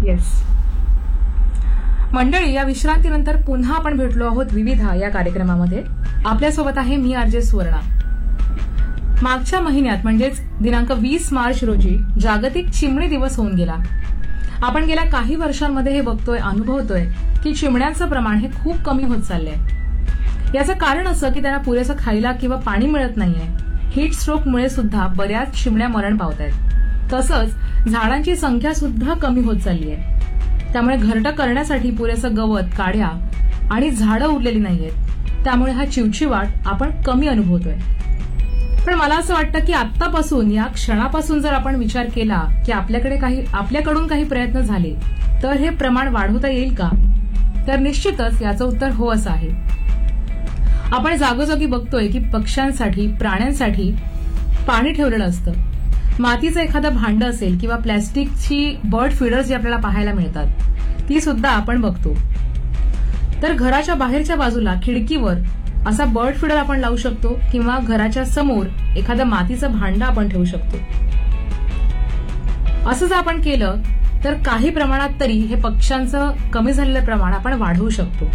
Yes. मंडळी, या विश्रांतीनंतर पुन्हा आपण भेटलो आहोत विविधा या कार्यक्रमामध्ये. आपल्यासोबत आहे मी आरजे सुवर्णा. मागच्या महिन्यात म्हणजेच दिनांक 20 मार्च रोजी जागतिक चिमणी दिवस होऊन गेला. आपण गेल्या काही वर्षांमध्ये हे बघतोय, अनुभवतोय की चिमण्यांचं प्रमाण हे खूप कमी होत चाललंय. याचं कारण असं की त्यांना पुरेसं खायला किंवा पाणी मिळत नाहीये. हीट स्ट्रोकमुळे सुद्धा बऱ्याच चिमण्या मरण पावतायत. तसंच झाडांची संख्या सुद्धा कमी होत चालली आहे. त्यामुळे घरटं करण्यासाठी पुरेसं गवत, काड्या आणि झाडं उरलेली नाहीयेत. त्यामुळे हा चिवचिवाट आपण कमी अनुभवतोय. पण मला असं वाटतं की आत्तापासून, या क्षणापासून जर आपण विचार केला की आपल्याकडून काही प्रयत्न झाले तर हे प्रमाण वाढवता येईल का, तर निश्चितच याचं उत्तर हो असं आहे. आपण जागोजागी बघतोय की पक्ष्यांसाठी, प्राण्यांसाठी पाणी ठेवलेलं असतं. मातीचं एखादं भांडं असेल किंवा प्लॅस्टिकची बर्ड फीडर्स जी आपल्याला पाहायला मिळतात ती सुद्धा आपण बघतो. तर घराच्या बाहेरच्या बाजूला खिडकीवर असा बर्ड फीडर आपण लावू शकतो किंवा घराच्या समोर एखादं मातीचं भांडं आपण ठेवू शकतो. असं जर आपण केलं तर काही प्रमाणात तरी हे पक्ष्यांचं कमी झालेलं प्रमाण आपण वाढवू शकतो.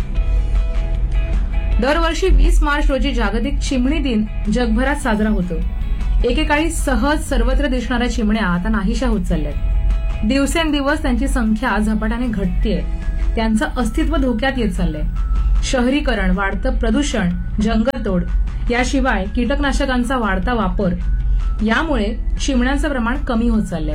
दरवर्षी 20 मार्च रोजी जागतिक चिमणी दिन जगभरात साजरा होतो. एकेकाळी सहज सर्वत्र दिसणाऱ्या चिमण्या आता नाहीशा होत चालल्यात. दिवसेंदिवस त्यांची संख्या झपाट्याने घटतेय. त्यांचं अस्तित्व धोक्यात येत चाललंय. शहरीकरण, वाढतं प्रदूषण, जंगलतोड याशिवाय कीटकनाशकांचा वाढता वापर यामुळे चिमण्यांचं प्रमाण कमी होत चाललंय.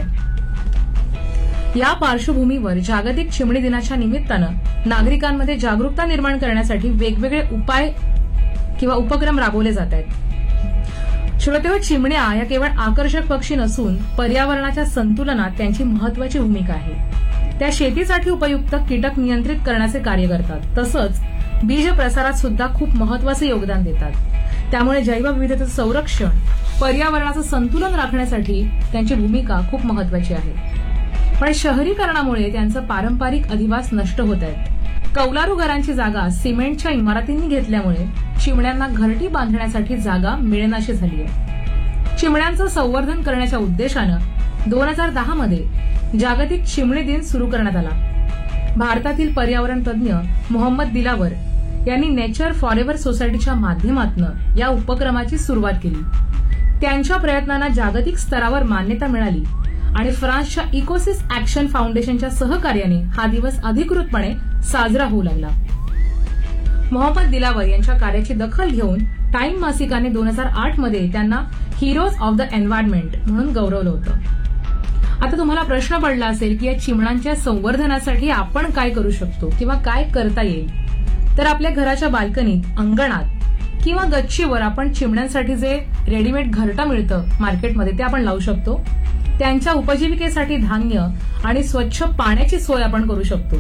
या पार्श्वभूमीवर जागतिक चिमणी दिनाच्या निमित्तानं नागरिकांमध्ये जागरूकता निर्माण करण्यासाठी वेगवेगळे उपाय किंवा उपक्रम राबवले जात आहेत. श्रोतेहो, चिमण्या या केवळ आकर्षक पक्षी नसून पर्यावरणाच्या संतुलनात त्यांची महत्वाची भूमिका आहे. त्या शेतीसाठी उपयुक्त कीटक नियंत्रित करण्याचे कार्य करतात. तसंच बीज प्रसारात सुद्धा खूप महत्वाचे योगदान देतात. त्यामुळे जैवविविधतेचं संरक्षण, पर्यावरणाचं संतुलन राखण्यासाठी त्यांची भूमिका खूप महत्वाची आहे. पण शहरीकरणामुळे त्यांचं पारंपरिक अधिवास नष्ट होत आहेत. कौलारू घरांची जागा सिमेंटच्या इमारतींनी घेतल्यामुळे चिमण्यांना घरटी बांधण्यासाठी जागा मिळेनाशी झाली आहे. चिमण्यांचं संवर्धन करण्याच्या उद्देशानं 2010 मध्ये जागतिक चिमणी दिन सुरू करण्यात आला. भारतातील पर्यावरण तज्ज्ञ मोहम्मद दिलावर यांनी नेचर फॉरेव्हर सोसायटीच्या माध्यमातून या उपक्रमाची सुरुवात केली. त्यांच्या प्रयत्नांना जागतिक स्तरावर मान्यता मिळाली आणि फ्रान्सच्या इकोसिस ऍक्शन फाउंडेशनच्या सहकार्याने हा दिवस अधिकृतपणे साजरा होऊ लागला. मोहम्मद दिलावर यांच्या कार्याची दखल घेऊन टाइम मासिकाने 2008 मध्ये त्यांना हिरोज ऑफ द एन्व्हायरमेंट म्हणून गौरवलं होतं. आता तुम्हाला प्रश्न पडला असेल की या चिमण्यांच्या संवर्धनासाठी आपण काय करू शकतो किंवा काय करता येईल. तर आपल्या घराच्या बाल्कनीत, अंगणात किंवा गच्चीवर आपण चिमण्यांसाठी जे रेडीमेड घरटं मिळतं मार्केटमध्ये ते आपण लावू शकतो. त्यांच्या उपजीविकेसाठी धान्य आणि स्वच्छ पाण्याची सोय आपण करू शकतो.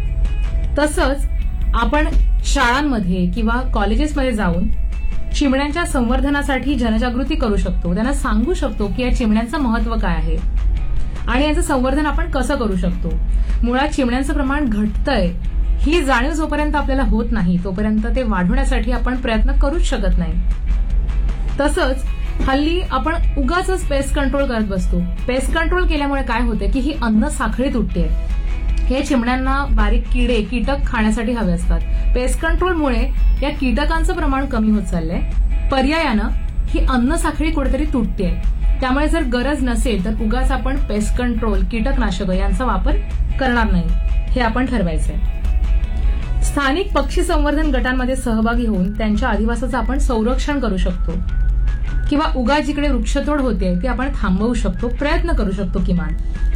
तसंच आपण शाळांमध्ये किंवा कॉलेजेसमध्ये जाऊन चिमण्यांच्या संवर्धनासाठी जनजागृती करू शकतो. त्यांना सांगू शकतो की या चिमण्यांचं महत्व काय आहे आणि याचं संवर्धन आपण कसं करू शकतो. मुळात चिमण्यांचं प्रमाण घटतंय ही जाणीव जोपर्यंत आपल्याला होत नाही तोपर्यंत ते वाढवण्यासाठी आपण प्रयत्न करूच शकत नाही. तसंच हल्ली आपण उगाच पेस्ट कंट्रोल करत बसतो. पेस्ट कंट्रोल केल्यामुळे काय होते की ही अन्न साखळी तुटते. हे चिमण्यांना बारीक किडे, कीटक खाण्यासाठी हवे असतात. पेस्ट कंट्रोलमुळे या कीटकांचं प्रमाण कमी होत चाललंय. पर्यायानं ही अन्न साखळी कुठेतरी तुटते. त्यामुळे जर गरज नसेल तर उगाच आपण पेस्ट कंट्रोल, कीटकनाशक यांचा वापर करणार नाही हे आपण ठरवायचंय. स्थानिक पक्षी संवर्धन गटांमध्ये सहभागी होऊन त्यांच्या अधिवासाचं आपण संरक्षण करू शकतो किंवा उगा जिकडे वृक्षतोड होते ते आपण थांबवू शकतो, प्रयत्न करू शकतो किमान.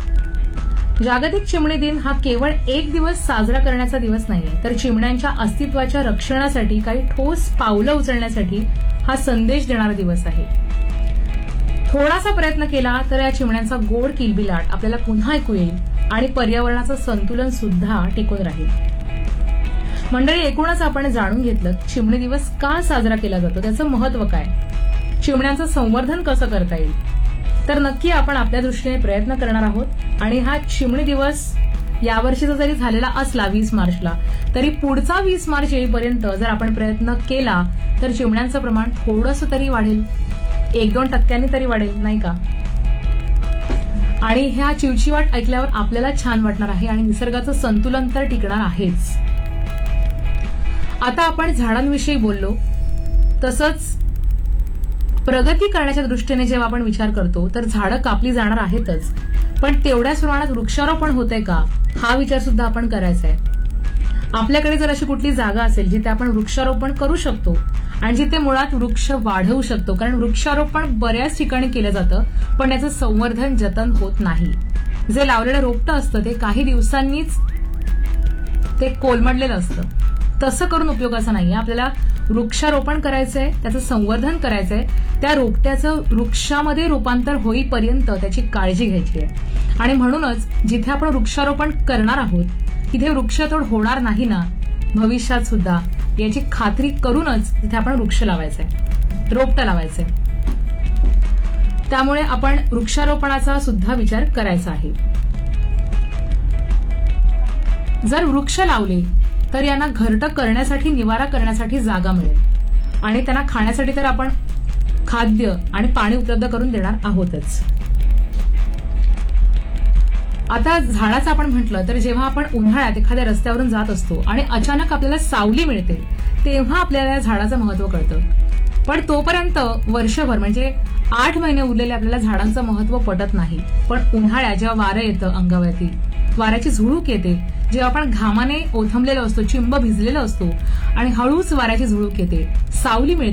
जागतिक चिमणी दिन हा केवळ एक दिवस साजरा करण्याचा दिवस नाहीये, तर चिमण्यांच्या अस्तित्वाच्या रक्षणासाठी काही ठोस पावलं उचलण्यासाठी हा संदेश देणारा दिवस आहे. थोडासा प्रयत्न केला तर या चिमण्यांचा गोड किलबिलाट आपल्याला पुन्हा ऐकू येईल आणि पर्यावरणाचं संतुलन सुद्धा टिकून राहील. मंडळी, एकूणच आपण जाणून घेतलं चिमणी दिवस का साजरा केला जातो, त्याचं महत्व काय, चिमण्यांचं संवर्धन कसं करता येईल. तर नक्की आपण आपल्या दृष्टीने प्रयत्न करणार आहोत आणि हा चिमणी दिवस यावर्षीचा जरी झालेला असला 20 मार्चला तरी पुढचा 20 मार्च येईपर्यंत जर आपण प्रयत्न केला तर चिमण्यांचं प्रमाण थोडंसं तरी वाढेल, 1-2% तरी वाढेल, नाही का. आणि ह्या चिवचिवाट ऐकल्यावर आपल्याला छान वाटणार आहे आणि निसर्गाचं संतुलन तर टिकणार आहेच. आता आपण झाडांविषयी बोललो, तसंच प्रगती करण्याच्या दृष्टीने जेव्हा आपण विचार करतो तर झाडं कापली जाणार आहेतच, पण तेवढ्याच प्रमाणात वृक्षारोपण होतंय का हा विचार सुद्धा आपण करायचा आहे. आपल्याकडे जर अशी कुठली जागा असेल जिथे आपण वृक्षारोपण करू शकतो आणि जिथे मुळात वृक्ष वाढवू शकतो, कारण वृक्षारोपण बऱ्याच ठिकाणी केलं जातं पण याचं संवर्धन जतन होत नाही. जे लावलेलं रोपटं असतं ते काही दिवसांनीच ते कोलमडलेलं असतं. तसं करून उपयोगाचं नाहीये. आपल्याला वृक्षारोपण करायचंय, त्याचं संवर्धन करायचंय, त्या रोपट्याचं वृक्षामध्ये रूपांतर होईपर्यंत त्याची काळजी घ्यायची आहे. आणि म्हणूनच जिथे आपण वृक्षारोपण करणार आहोत तिथे वृक्षतोड होणार नाही ना भविष्यात सुद्धा, याची खात्री करूनच तिथे आपण वृक्ष लावायचंय, रोपटं लावायचंय. त्यामुळे आपण वृक्षारोपणाचा सुद्धा विचार करायचा आहे. जर वृक्ष लावले तर यांना घरटं करण्यासाठी, निवारा करण्यासाठी जागा मिळेल आणि त्यांना खाण्यासाठी तर आपण खाद्य आणि पाणी उपलब्ध करून देणार आहोतच. आता झाडाचं आपण म्हटलं तर जेव्हा आपण उन्हाळ्यात एखाद्या रस्त्यावरून जात असतो आणि अचानक आपल्याला सावली मिळते तेव्हा आपल्याला या झाडाचं महत्व कळतं. पण तोपर्यंत वर्षभर म्हणजे 8 महिने उरलेले आपल्याला झाडांचं महत्व पटत नाही. पण उन्हाळ्यात जेव्हा वारं येतं अंगावरती, वाऱ्याची झुळूक येते, जेव्हा आपण घामाने ओथंबलेलो असतो, चिंब भिजलेलो असतो आणि हळूच वाऱ्याची झुळूक येते, सावली मिळते,